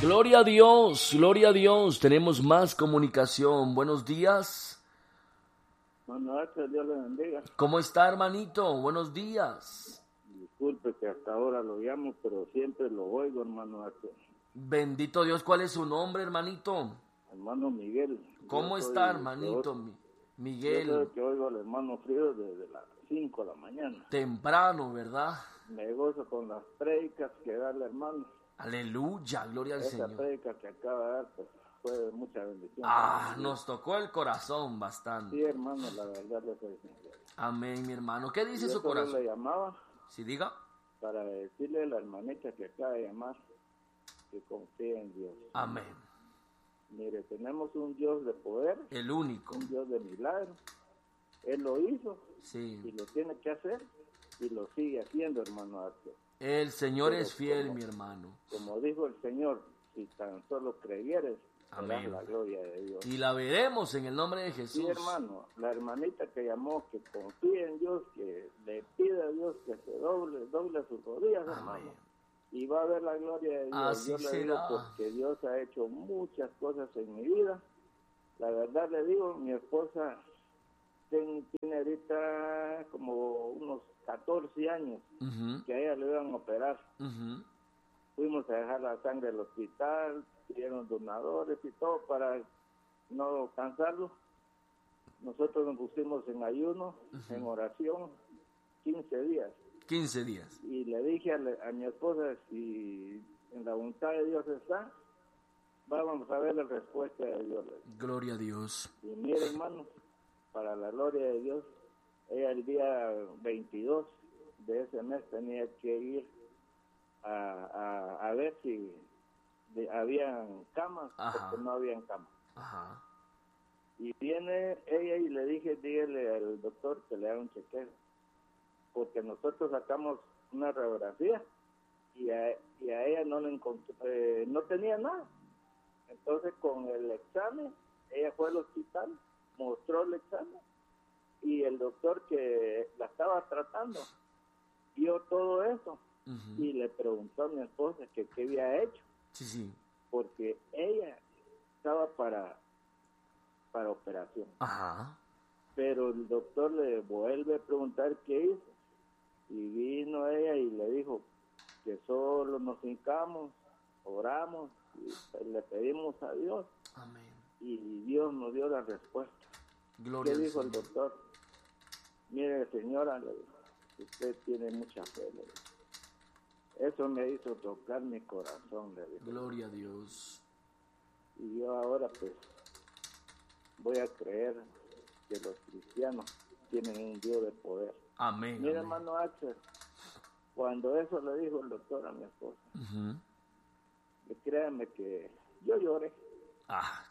Gloria a Dios, gloria a Dios. Tenemos más comunicación. Buenos días. Buenas noches, Dios le bendiga. ¿Cómo está, hermanito? Buenos días. Disculpe que hasta ahora lo llamo, pero siempre lo oigo, hermano Axel. Bendito Dios. ¿Cuál es su nombre, hermanito? Hermano Miguel. ¿Cómo está, hermanito Miguel? Yo creo que oigo al hermano Frío desde las 5 de la mañana. Temprano, ¿verdad? Me gozo con las prédicas que da el hermano. Aleluya, gloria al Señor. Esa prédica que acaba de dar, pues, fue de mucha bendición. Nos tocó el corazón bastante. Sí, hermano, la verdad le soy sincero. Amén, mi hermano. ¿Qué dice Yo su solo corazón? le llamaba ¿Sí diga? para decirle a la hermanita que acaba de llamar que confíe en Dios. Amén. Mire, tenemos un Dios de poder, El único. un Dios de milagros. Él lo hizo Sí. y lo tiene que hacer y lo sigue haciendo, hermano Axel. El Señor Pero es fiel, como- mi hermano. Como dijo el Señor, si tan solo creyeres, verás Amén. la gloria de Dios. Y la veremos en el nombre de Jesús. Sí, hermano, la hermanita que llamó, que confíe en Dios, que le pide a Dios que se doble sus rodillas, hermano. Amén. Y va a ver la gloria de Dios. Así Yo le digo será. porque Dios ha hecho muchas cosas en mi vida. La verdad le digo, mi esposa tiene ahorita como unos 14 años Ujú, que a ella le iban a operar. ujú. Fuimos a dejar la sangre al hospital, pidieron donadores y todo para no cansarlo. Nosotros nos pusimos en ayuno, en oración, 15 días. 15 días. Y le dije a mi esposa, si en la voluntad de Dios está, vamos a ver la respuesta de Dios. Gloria a Dios. Y mire, hermano, para la gloria de Dios, ella el día 22 de ese mes tenía que ir a ver si habían camas, Ajá. porque no habían camas. Ajá. Y viene ella y le dije, dígale al doctor que le haga un chequeo, porque nosotros sacamos una radiografía y a ella no le encontré, no tenía nada. Entonces con el examen, ella fue al hospital, mostró el examen y el doctor que la estaba tratando vio todo eso Ujú. y le preguntó a mi esposa que qué había hecho, Sí, sí. porque ella estaba para operación. Ajá. Pero el doctor le vuelve a preguntar qué hizo. Y vino ella y le dijo que solo nos hincamos, oramos, y le pedimos a Dios. Amén. Y Dios nos dio la respuesta. Gloria ¿Qué al dijo el Señor. doctor? Mire, señora, le dijo, usted tiene mucha fe, le dijo. Eso me hizo tocar mi corazón, le dijo. Gloria a Dios. Y yo ahora, pues, voy a creer que los cristianos tienen un Dios de poder. Amén. Mira, Amén. hermano Axel, cuando eso le dijo el doctor a mi esposa, Ujú. créanme que yo lloré, Ah,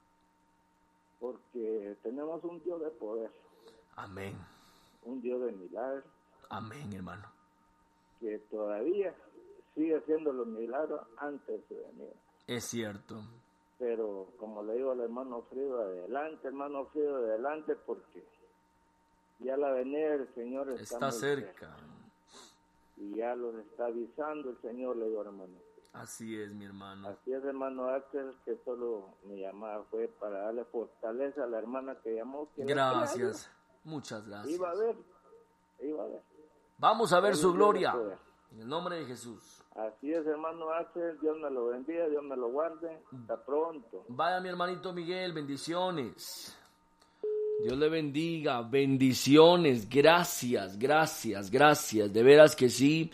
porque tenemos un Dios de poder, amén. un Dios de milagros, Amén, hermano. que todavía sigue haciendo los milagros antes de venir. Es cierto. Pero como le digo al hermano Frido, adelante, hermano Frido, adelante, porque ya la venida del Señor está muy cerca. y ya los está avisando el Señor, le digo, hermano. Así es, mi hermano. Así es, hermano Axel, que solo mi llamada fue para darle fortaleza a la hermana que llamó. Que Gracias. Muchas gracias. iba a ver. Vamos a ver su Dios de gloria. poder. En el nombre de Jesús. Así es, hermano Axel, Dios me lo bendiga, Dios me lo guarde. Hasta pronto. Vaya, mi hermanito Miguel, bendiciones. Dios le bendiga, bendiciones, gracias, gracias, gracias. De veras que sí.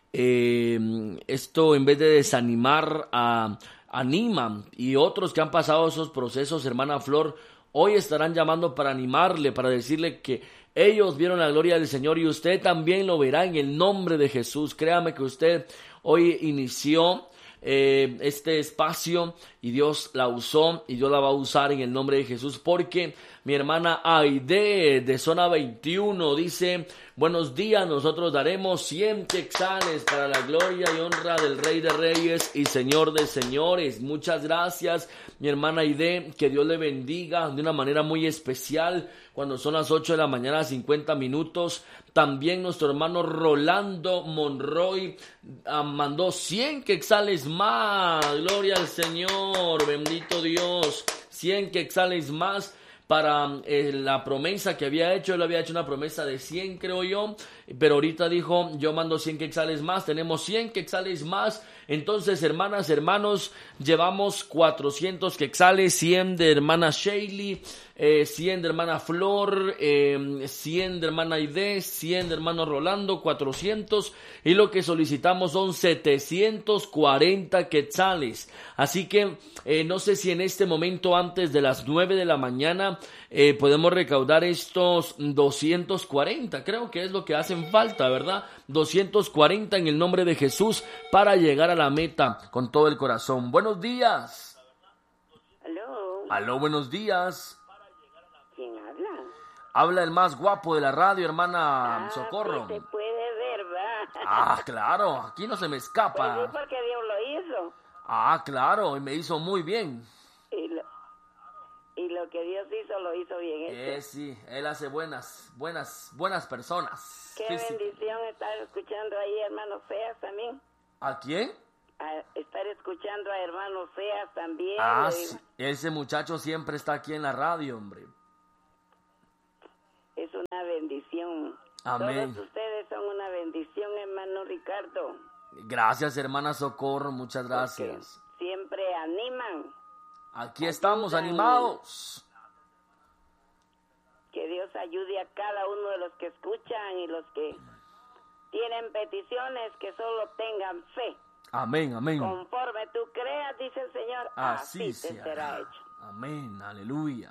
Esto en vez de desanimar, anima. Y otros que han pasado esos procesos, hermana Flor, hoy estarán llamando para animarle, para decirle que ellos vieron la gloria del Señor y usted también lo verá en el nombre de Jesús. Créame que usted hoy inició este espacio y Dios la usó y Dios la va a usar en el nombre de Jesús, porque mi hermana Aide de zona 21 dice: buenos días, nosotros daremos 100 quetzales para la gloria y honra del Rey de Reyes y Señor de Señores. Muchas gracias, mi hermana Aide, que Dios le bendiga de una manera muy especial cuando son las 8 de la mañana, 50 minutos. También nuestro hermano Rolando Monroy mandó 100 quetzales más. Gloria al Señor, bendito Dios. 100 quetzales más para la promesa que había hecho. Él había hecho una promesa de 100, creo yo, pero ahorita dijo, yo mando 100 quetzales más. Tenemos 100 quetzales más. Entonces, hermanas, hermanos, llevamos 400 quetzales, 100 de hermana Shaley, 100 de hermana Flor, 100 de hermana Aide, 100 de hermano Rolando, 400, y lo que solicitamos son 740 quetzales. Así que no sé si en este momento, antes de las 9 de la mañana, podemos recaudar estos 240, creo que es lo que hacen falta, ¿verdad? 240 en el nombre de Jesús para llegar a la meta con todo el corazón. Buenos días. Aló. Aló, buenos días. ¿Quién habla? Habla el más guapo de la radio, hermana Socorro. Pues se puede ver, ¿va? Ah, claro, aquí no se me escapa. Pues sí, porque Dios lo hizo. Ah, claro, y me hizo muy bien. Y lo que Dios hizo, lo hizo bien hecho. Sí, Él hace buenas personas. Qué Sí. bendición estar escuchando ahí, hermano Seas también. ¿A quién? Estar escuchando a hermano Seas también. Sí, ese muchacho siempre está aquí en la radio, hombre. Es una bendición. Amén. Todos ustedes son una bendición, hermano Ricardo. Gracias, hermana Socorro, muchas Porque gracias. siempre animan. Aquí estamos Ayudan. animados. Que Dios ayude a cada uno de los que escuchan y los que tienen peticiones, que solo tengan fe. Amén, amén. Conforme tú creas, dice el Señor, Así te se será hará. hecho. Amén, aleluya.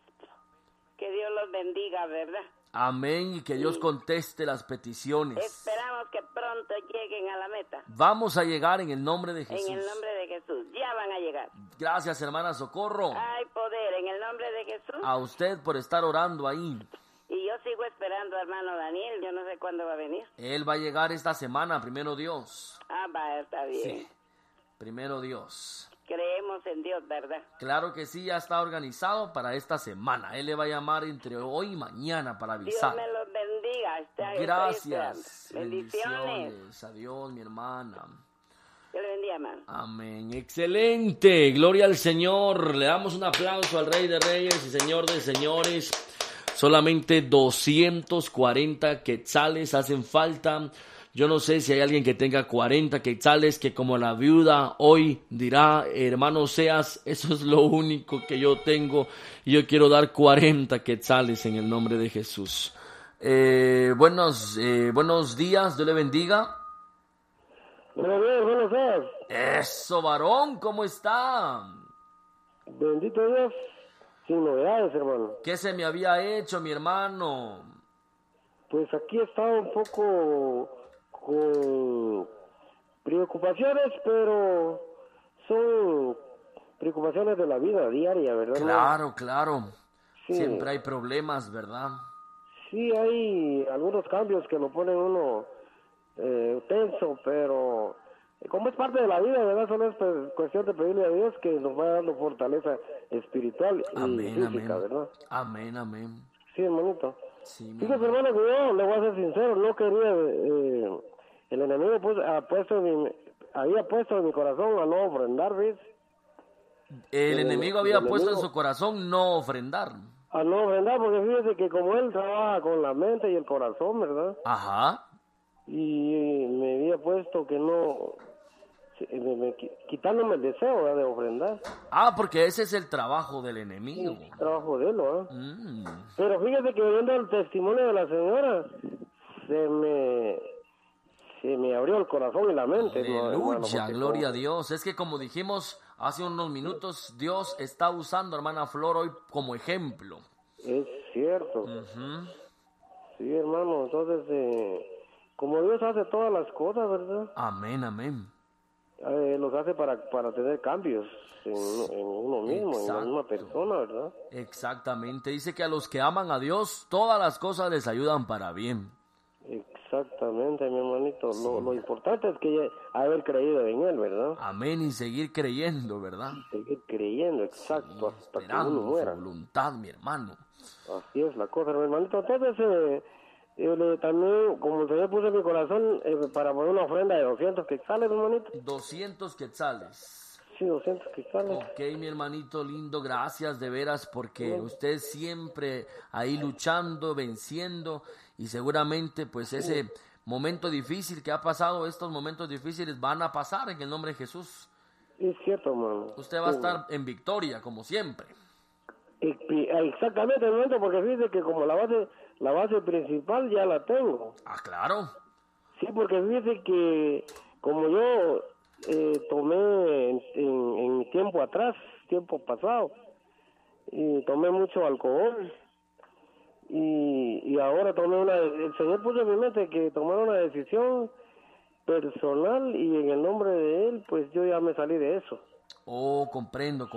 Que Dios los bendiga, ¿verdad? Amén, y que Dios conteste las peticiones. Esperamos que pronto lleguen a la meta. Vamos a llegar en el nombre de Jesús. En el nombre de Jesús. Ya van a llegar. Gracias, hermana Socorro. Hay poder en el nombre de Jesús. A usted por estar orando ahí. Y yo sigo esperando, hermano Daniel. Yo no sé cuándo va a venir. Él va a llegar esta semana, primero Dios. Va, está bien. Sí, primero Dios. Creemos en Dios, ¿verdad? Claro que sí, ya está organizado para esta semana. Él le va a llamar entre hoy y mañana para avisar. Dios me los bendiga. Gracias. Bendiciones. Adiós, mi hermana. Dios le bendiga, hermano. Amén. Excelente. Gloria al Señor. Le damos un aplauso al Rey de Reyes y Señor de Señores. Solamente 240 quetzales hacen falta. Yo no sé si hay alguien que tenga 40 quetzales, que como la viuda hoy dirá, hermano Seas, eso es lo único que yo tengo y yo quiero dar 40 quetzales en el nombre de Jesús. Buenos días, Dios le bendiga. Buenos días. Eso, varón, ¿cómo está? Bendito Dios. Sin novedades, hermano. ¿Qué se me había hecho, mi hermano? Pues aquí estaba un poco con preocupaciones, pero son preocupaciones de la vida diaria, ¿verdad? Claro. Sí. Siempre hay problemas, ¿verdad? Sí, hay algunos cambios que lo ponen uno tenso, pero como es parte de la vida, ¿verdad? Solo es cuestión de pedirle a Dios que nos vaya dando fortaleza espiritual y física, ¿verdad? Amén. Sí, hermanito. Sí, Fíjese, hermano, que yo le voy a ser sincero, no quería, el enemigo había puesto en mi corazón a no ofrendar, ¿ves? El enemigo había puesto en su corazón no ofrendar. A no ofrendar, porque fíjese que como él trabaja con la mente y el corazón, ¿verdad? Ajá. Y me había puesto que no, quitándome el deseo, ¿verdad?, de ofrendar. Porque ese es el trabajo del enemigo. El trabajo de él, ¿verdad? Mm. Pero fíjese que viendo el testimonio de la señora, se me abrió el corazón y la mente. Aleluya, gloria a Dios. Es que como dijimos hace unos minutos, Dios está usando a hermana Flor hoy como ejemplo. Es cierto. Ujú. Sí, hermano, entonces, como Dios hace todas las cosas, ¿verdad? Amén. Los hace para tener cambios en uno mismo, en la misma persona, ¿verdad? Exactamente. Dice que a los que aman a Dios, todas las cosas les ayudan para bien. Exactamente, mi hermanito. Sí. Lo importante es que haber creído en Él, ¿verdad? Amén, y seguir creyendo, ¿verdad? Seguir creyendo. creyendo, exacto, Sí, hasta que esperando uno su muera. voluntad, mi hermano. Así es la cosa, mi hermanito. Entonces, también, como el Señor puso en mi corazón, para poner una ofrenda de 200 quetzales, hermanito. 200 quetzales. Sí, 200 quetzales. Ok, mi hermanito lindo, gracias de veras porque usted siempre ahí luchando, venciendo y seguramente pues ese momento difícil que ha pasado, estos momentos difíciles van a pasar en el nombre de Jesús. Es cierto, hermano. Usted va a estar en victoria como siempre. Exactamente, hermano, porque fíjese que como la base principal ya la tengo. Ah, claro. Sí, porque fíjese que como yo tomé en mi tiempo atrás, tiempo pasado, y tomé mucho alcohol, y ahora el Señor puso en mi mente que tomara una decisión personal, y en el nombre de Él, pues yo ya me salí de eso. Oh, comprendo.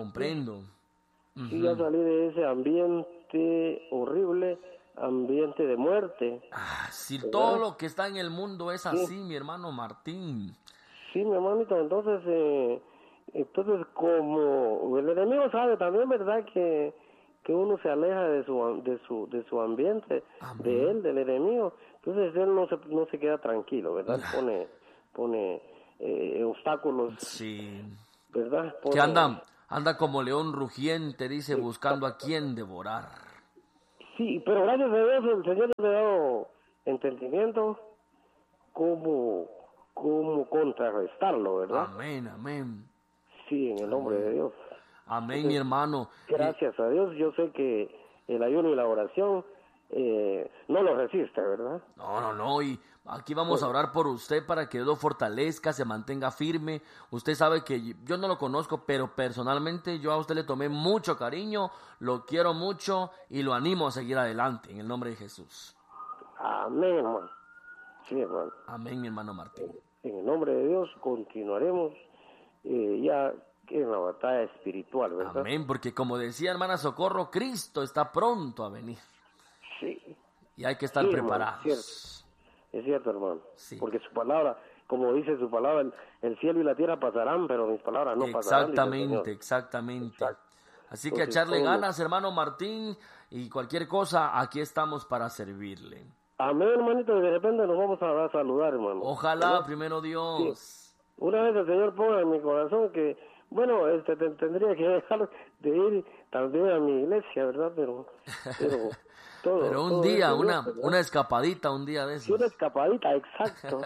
Sí, ya salí de ese ambiente horrible, ambiente de muerte. Ah, si ¿verdad? todo lo que está en el mundo es así, mi hermano Martín. Sí, mi hermanito, entonces como el enemigo sabe también, ¿verdad? Que uno se aleja de su ambiente, Amén. de él, del enemigo. Entonces él no se queda tranquilo, ¿verdad? Pone obstáculos, Sí. ¿verdad? Que anda como león rugiente, dice, buscando a quien devorar. Sí, pero gracias a Dios el Señor me ha dado entendimiento cómo contrarrestarlo, ¿verdad? Amén. Sí, en el nombre de Dios. Amén, mi hermano. Gracias a Dios, yo sé que el ayuno y la oración no lo resiste, ¿verdad? No, y aquí vamos a orar por usted para que Dios lo fortalezca, se mantenga firme. Usted sabe que yo no lo conozco, pero personalmente yo a usted le tomé mucho cariño, lo quiero mucho y lo animo a seguir adelante, en el nombre de Jesús. Amén, hermano. Sí, hermano. Amén, mi hermano Martín. En el nombre de Dios continuaremos ya en la batalla espiritual, ¿verdad? Amén, porque como decía hermana Socorro, Cristo está pronto a venir. Sí. Y hay que estar preparados. Hermano, es cierto, hermano. Sí. Porque su palabra, como dice su palabra, el cielo y la tierra pasarán, pero mis palabras no pasarán. Exactamente. Exacto. Así que echarle ganas, hermano Martín, y cualquier cosa, aquí estamos para servirle. Amén, hermanito, y de repente nos vamos a saludar, hermano. Ojalá, ¿verdad? primero Dios. Sí. Una vez el Señor ponga en mi corazón que, bueno, tendría que dejar de ir también a mi iglesia, ¿verdad? Pero pero un día, una escapadita, un día de esos. Sí, una escapadita, exacto.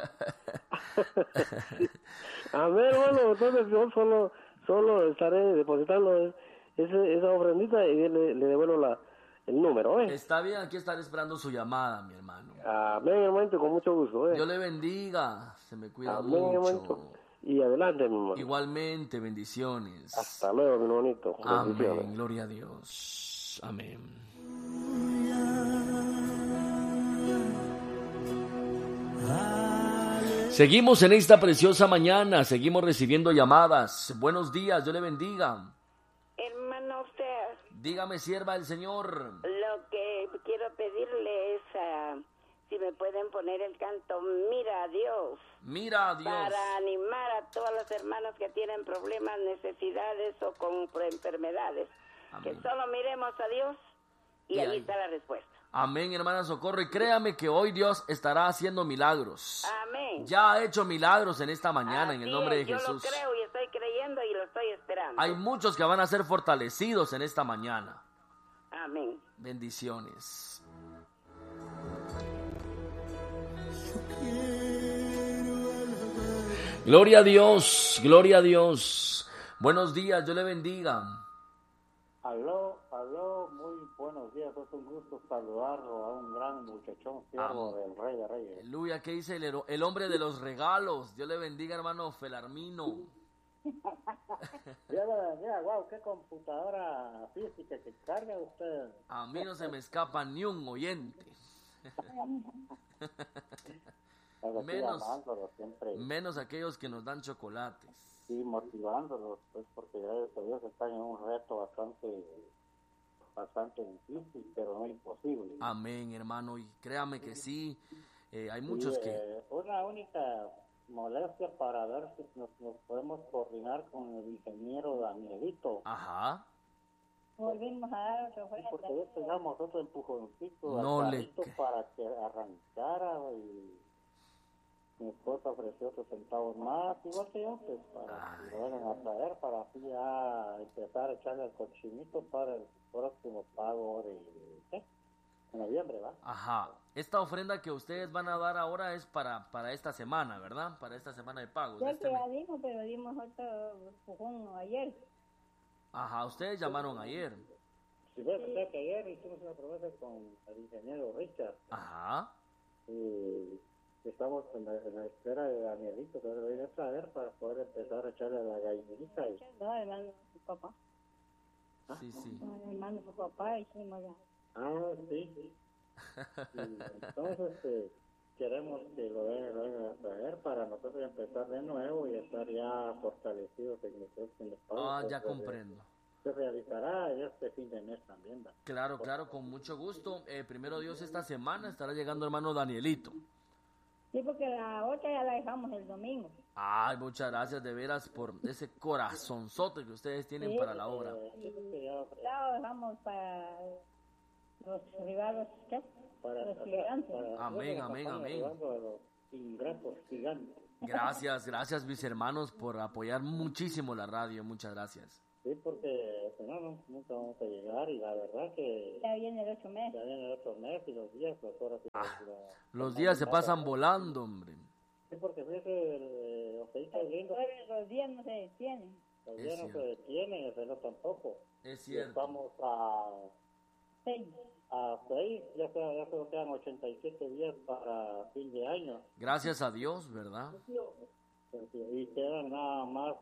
Amén, hermano, entonces yo solo estaré depositando esa ofrendita y le devuelvo el número, ¿eh? Está bien, aquí estaré esperando su llamada, mi hermano. Amén, hermanito, con mucho gusto, ¿eh? Dios le bendiga, se me cuida Amén, mucho. hermanito. Y adelante, mi hermano. Igualmente, bendiciones. Hasta luego, mi hermanito. Amén, gloria a Dios. Amén. Seguimos en esta preciosa mañana, seguimos recibiendo llamadas. Buenos días, Dios le bendiga. Hermano, usted, Dígame, sierva del Señor. lo que quiero pedirle es si me pueden poner el canto Mira a Dios. Mira a Dios. Para animar a todas las hermanas que tienen problemas, necesidades o con enfermedades. Amén. Que solo miremos a Dios y ahí está la respuesta. Amén, hermana Socorro. Y créame que hoy Dios estará haciendo milagros. Amén. Ya ha hecho milagros en esta mañana, Así en el nombre de yo Jesús. lo creo y estoy creyendo y lo estoy esperando. Hay muchos que van a ser fortalecidos en esta mañana. Amén. Bendiciones. Gloria a Dios, gloria a Dios. Buenos días, Dios le bendiga. Aló, muy buenos días, es un gusto saludarlo a un gran muchachón, siervo del Rey de Reyes. Aleluya, ¿qué dice el hombre de los regalos? Dios le bendiga, hermano Felarmino. Dios le bendiga, wow, qué computadora física que carga usted. A mí no se me escapa ni un oyente. menos aquellos que nos dan chocolates. Sí, motivándolos, pues, porque gracias a Dios están en un reto bastante difícil, pero no imposible. Amén, hermano, y créame que sí, hay muchos que... Una única molestia para ver si nos podemos coordinar con el ingeniero Danielito. Ajá. Volvimos a dar otra ofrenda. Porque ya pegamos otro empujoncito No al le carrito para que arrancara y mi esposa ofreció otros centavos más, igual que yo, pues para que lo vayan a traer, para así ya empezar a echarle el cochinito para el próximo pago de noviembre, ¿va? Ajá. Esta ofrenda que ustedes van a dar ahora es para esta semana, ¿verdad? Para esta semana de pagos. Ya de este que mes. ya dimos, pero dimos otro empujón ayer. Ajá, ustedes llamaron ayer. Si ves, o sea que ayer hicimos una promesa con el ingeniero Richard Ajá. y estamos en la espera de Danielito que lo viene a traer para poder empezar a echarle a la gallinita. No, hermano, su papá. Sí, sí. No, hermano, su papá, hicimos ya. Sí. Y entonces queremos que lo vengan a traer para nosotros empezar de nuevo y estar ya fortalecidos en el pago. Ya comprendo. Se realizará este fin de mes también, ¿verdad? Claro, con mucho gusto. Primero Dios, esta semana estará llegando hermano Danielito. Sí, porque la otra ya la dejamos el domingo. Ay, muchas gracias de veras por ese corazonzote que ustedes tienen Sí, para la obra. Ya lo dejamos para los rivalos, ¿qué? Los gigantes. Amén. Los ingresos gigantes. Gracias mis hermanos por apoyar muchísimo la radio, muchas gracias. Sí, porque si no, nunca vamos a llegar y la verdad que Ya viene el 8 mes. ya viene el otro mes y los días, las horas. Los días se pasan volando, hombre. Sí, porque fíjese, los feitos lindos, Los días no se detienen. los Es días no se cierto. detienen, el reloj tampoco. Es Y cierto. estamos a 6, ya solo quedan 87 días para fin de año. Gracias a Dios, ¿verdad? Y quedan nada más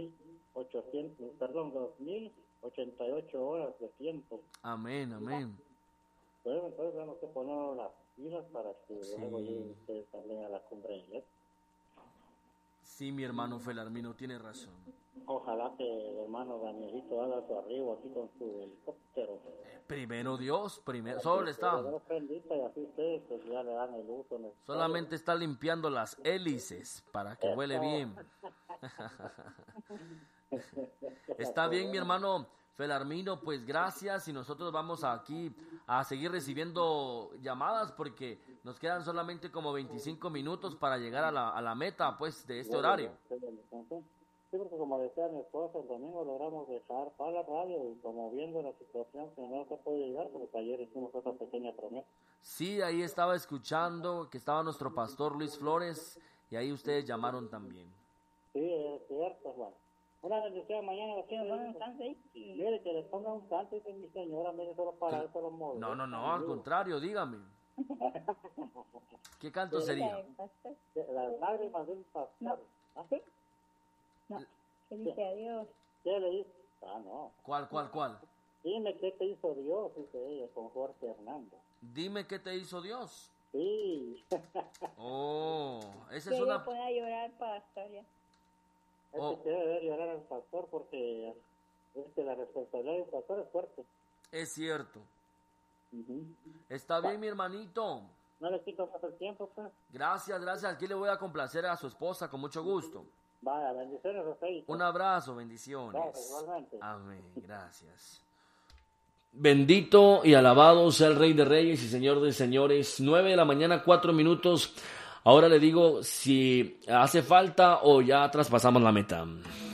2.088 horas de tiempo. Amén. Pues entonces tenemos que poner las pilas para que luego lleguen ustedes también a la cumbre de Inglés. Sí, mi hermano Felarmino tiene razón. Ojalá que el hermano Danielito haga su arribo aquí con su helicóptero. Primero Dios, solo está. Y así ustedes pues ya le dan el uso necesario. Solamente está limpiando las hélices para que huele bien. Está bien, mi hermano Felarmino, pues gracias y nosotros vamos aquí a seguir recibiendo llamadas porque nos quedan solamente como 25 minutos para llegar a la meta pues de este horario. Sí, porque como decía mi esposa, el domingo logramos dejar para la radio y como viendo la situación que no se puede llegar, porque ayer hicimos otra pequeña promesa. Sí, ahí estaba escuchando que estaba nuestro pastor Luis Flores y ahí ustedes llamaron también. Sí, es cierto, Juan. Una bendición mañana. Mire, que le ponga un canto y que mi señora, mire, solo para eso lo mueve. No, al contrario, dígame. ¿Qué canto sería? Las lágrimas de un pastor. ¿Ah, sí? No, que dice adiós. ¿Qué le hizo? No. ¿Cuál? Dime qué te hizo Dios, dice ella, con Jorge Hernández. Dime qué te hizo Dios. Sí. Esa es una... Pone a llorar pastor ya. Es que debe ver llorar al pastor porque la responsabilidad del pastor es fuerte. Es cierto. Está bien, mi hermanito. No le quito más el tiempo, pues. Gracias. Aquí le voy a complacer a su esposa con mucho gusto. Vaya, bendiciones, José. Un abrazo, bendiciones. Gracias, igualmente. Amén, gracias. Bendito y alabado sea el Rey de Reyes y Señor de Señores. 9 de la mañana, 4 minutos. Ahora le digo si hace falta o ya traspasamos la meta.